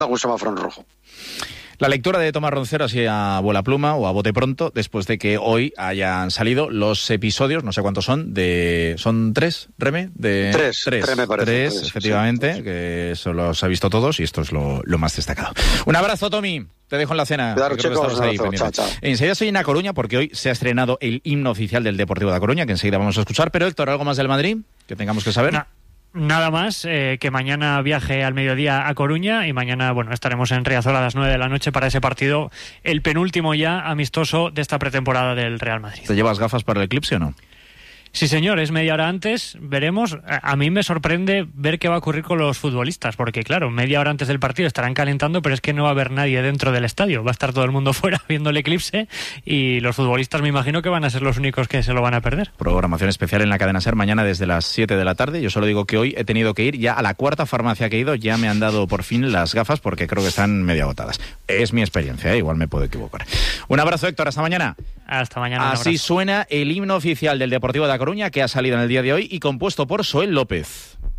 gusta más Fron Rojo. La lectura de Tomás Roncero así a vuela pluma o a bote pronto, después de que hoy hayan salido los episodios, no sé cuántos son, ¿son tres, Reme? Tres, me parece. Tres, efectivamente, sí. Que eso los ha visto todos y esto es lo más destacado. Un abrazo, Tommy. Te dejo en la cena. Claro, chicos, chao. Enseguida estoy en A Coruña porque hoy se ha estrenado el himno oficial del Deportivo de A Coruña, que enseguida vamos a escuchar. Pero, Héctor, ¿algo más del Madrid que tengamos que saber? Nada más, que mañana viaje al mediodía a Coruña y mañana, estaremos en Riazor a las 9 de la noche para ese partido, el penúltimo ya amistoso de esta pretemporada del Real Madrid. ¿Te llevas gafas para el eclipse o no? Sí, señor, es media hora antes, veremos. A mí me sorprende ver qué va a ocurrir con los futbolistas, porque claro, media hora antes del partido estarán calentando, pero es que no va a haber nadie dentro del estadio, va a estar todo el mundo fuera viendo el eclipse y los futbolistas me imagino que van a ser los únicos que se lo van a perder. Programación especial en la cadena SER mañana desde las 7 de la tarde. Yo solo digo que hoy he tenido que ir ya a la cuarta farmacia que he ido, ya me han dado por fin las gafas porque creo que están medio agotadas. Es mi experiencia, igual me puedo equivocar. Un abrazo, Héctor, hasta mañana. Hasta mañana. Así suena el himno oficial del Deportivo de A Coruña, que ha salido en el día de hoy y compuesto por Soel López.